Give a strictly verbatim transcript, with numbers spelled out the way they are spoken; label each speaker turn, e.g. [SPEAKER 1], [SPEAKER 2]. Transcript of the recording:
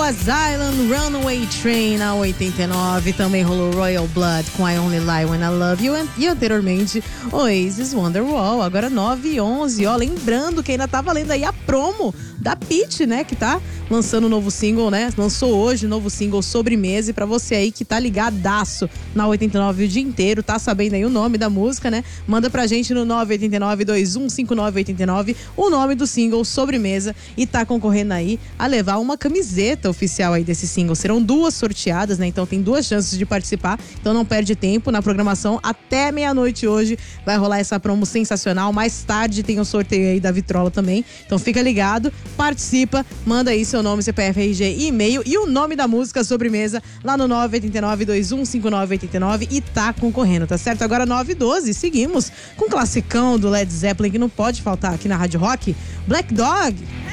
[SPEAKER 1] Was Island, Runaway Train na oitenta e nove. Também rolou Royal Blood com I Only Lie When I Love You. E anteriormente, Oasis, Wonderwall. Agora nove e onze. Ó, lembrando que ainda tá valendo aí a promo da Pitty, né? Que tá lançando um novo single, né? Lançou hoje o novo single Sobremesa. E pra você aí que tá ligadaço na oitenta e nove o dia inteiro, tá sabendo aí o nome da música, né? Manda pra gente no nove oito nove, dois um cinco nove oito nove o nome do single Sobremesa e tá concorrendo aí a levar uma camiseta oficial aí desse single. Serão duas sorteadas, né? Então tem duas chances de participar. Então não perde tempo na programação. Até meia-noite hoje vai rolar essa promo sensacional. Mais tarde tem o sorteio aí da vitrola também. Então fica ligado, participa, manda aí seu nome, C P F, R G e e-mail e o nome da música Sobremesa lá no nove oito nove, dois um cinco nove oito nove e tá concorrendo, tá certo? Agora nove e doze, seguimos com o classicão do Led Zeppelin que não pode faltar aqui na Rádio Rock, Black Dog.